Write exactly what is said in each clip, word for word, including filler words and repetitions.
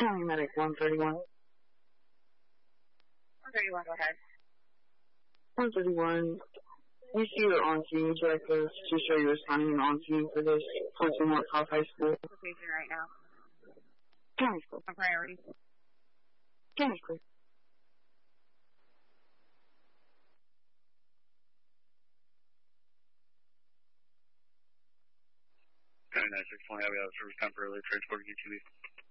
County Medic one thirty-one. one thirty-one, go ahead. one thirty-one. You see your on-scene directives to show you're signing an on-scene for this Portsmouth North South High School. Location right now. County School. On priority. County School. County ninety-six twenty, we have a service temporarily transporting U T V.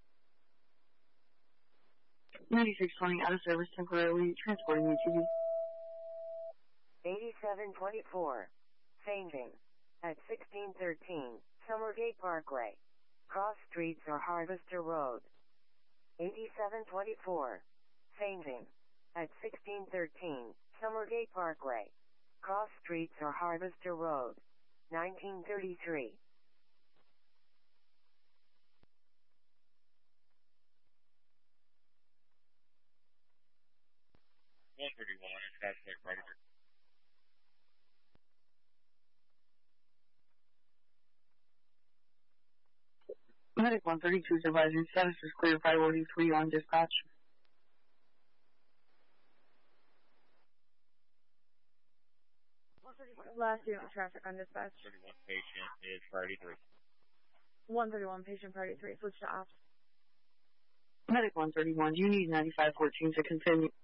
ninety-six twenty, out of service temporarily transporting U T V. eighty-seven twenty-four, changing at sixteen thirteen, Summergate Parkway. Cross streets or Harvester Road. eighty-seven twenty-four, changing at sixteen thirteen, Summergate Parkway. Cross streets or Harvester Road. nineteen thirty-three. one thirty-one, it's got like right here. Medic one thirty-two is advising status is clear, priority three on dispatch. Last unit of traffic on dispatch. thirty-one patient is priority three. one thirty-one, patient priority three. Switch to ops. Medic one thirty-one, do you need ninety-five fourteen to continue